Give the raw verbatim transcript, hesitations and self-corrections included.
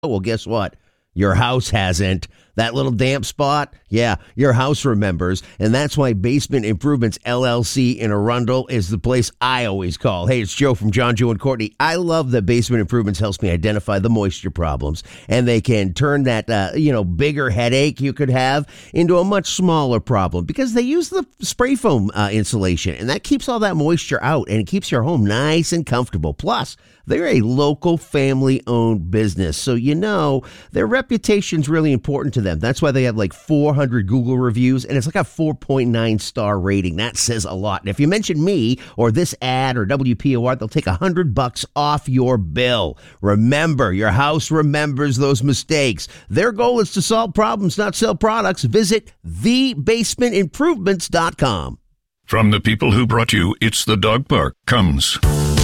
well, guess what? Your house hasn't. That little damp spot, yeah, your house remembers, and that's why Basement Improvements, L L C in Arundel is the place I always call. Hey, it's Joe from John, Joe, and Courtney. I love that Basement Improvements helps me identify the moisture problems, and they can turn that, uh, you know, bigger headache you could have into a much smaller problem because they use the spray foam uh, insulation, and that keeps all that moisture out, and it keeps your home nice and comfortable. Plus, they're a local family-owned business, so you know their reputation's really important to them. That's why they have like four hundred Google reviews, and it's like a four point nine star rating. That says a lot. And if you mention me or this ad or W P O R, they'll take one hundred bucks off your bill. Remember, your house remembers those mistakes. Their goal is to solve problems, not sell products. Visit the basement improvements dot com. From the people who brought you It's the Dog Park comes